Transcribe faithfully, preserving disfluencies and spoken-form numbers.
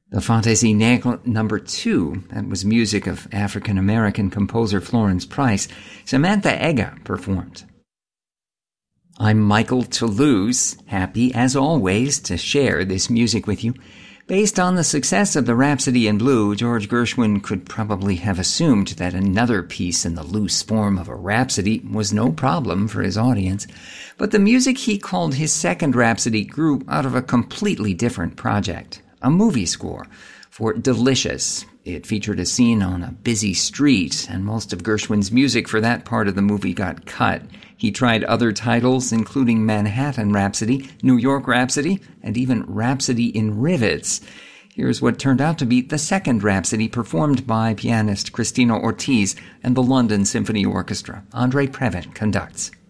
The Fantaisie Negre number two, that was music of African-American composer Florence Price, Samantha Egger performed. I'm Michael Toulouse, happy as always to share this music with you. Based on the success of the Rhapsody in Blue, George Gershwin could probably have assumed that another piece in the loose form of a rhapsody was no problem for his audience. But the music he called his second Rhapsody grew out of a completely different project, a movie score for Delicious. It featured a scene on a busy street, and most of Gershwin's music for that part of the movie got cut. He tried other titles, including Manhattan Rhapsody, New York Rhapsody, and even Rhapsody in Rivets. Here's what turned out to be the second Rhapsody performed by pianist Christina Ortiz and the London Symphony Orchestra. Andre Previn conducts.